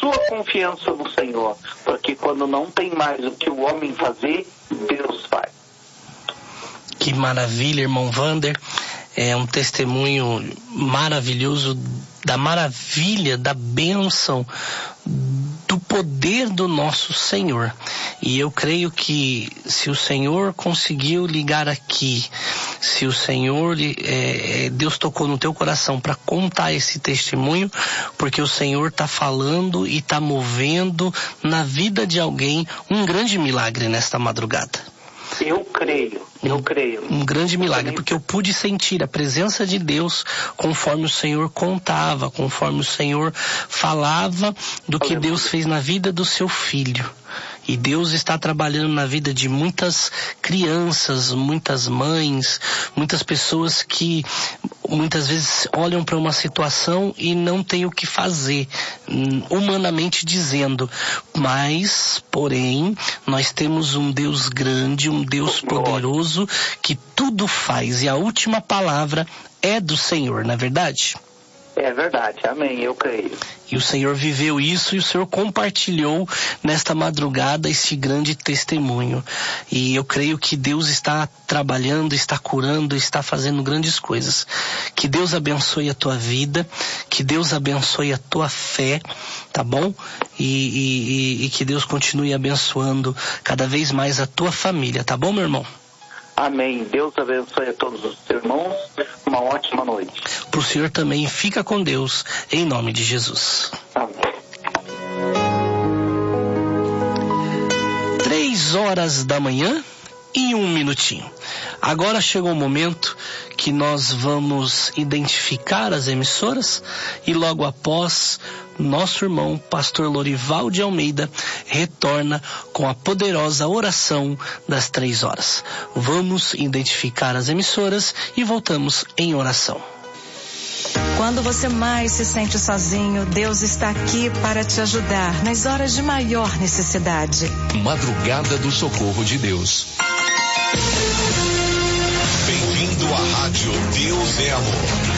sua confiança no Senhor, porque quando não tem mais o que o homem fazer, Deus faz. Que maravilha, irmão Wander. É um testemunho maravilhoso da maravilha, da bênção, do poder do nosso Senhor. E eu creio que se o Senhor conseguiu ligar aqui, se o Senhor, Deus tocou no teu coração para contar esse testemunho, porque o Senhor está falando e está movendo na vida de alguém um grande milagre nesta madrugada. Eu creio. Um grande milagre, porque eu pude sentir a presença de Deus conforme o Senhor contava, conforme o Senhor falava do que Deus fez na vida do seu filho. E Deus está trabalhando na vida de muitas crianças, muitas mães, muitas pessoas que muitas vezes olham para uma situação e não têm o que fazer, humanamente dizendo. Mas, porém, nós temos um Deus grande, um Deus poderoso que tudo faz. E a última palavra é do Senhor, não é verdade? É verdade, amém, eu creio. E o Senhor viveu isso e o Senhor compartilhou nesta madrugada esse grande testemunho. E eu creio que Deus está trabalhando, está curando, está fazendo grandes coisas. Que Deus abençoe a tua vida, que Deus abençoe a tua fé, tá bom? E que Deus continue abençoando cada vez mais a tua família, tá bom, meu irmão? Amém. Deus abençoe a todos os irmãos. Uma ótima noite. Pro senhor também, fica com Deus, em nome de Jesus. Amém. 3h da manhã e 1 minutinho. Agora chegou o momento que nós vamos identificar as emissoras e logo após, nosso irmão, pastor Lorival de Almeida, retorna com a poderosa oração das 3h. Vamos identificar as emissoras e voltamos em oração. Quando você mais se sente sozinho, Deus está aqui para te ajudar nas horas de maior necessidade. Madrugada do Socorro de Deus. Bem-vindo à Rádio Deus é Amor.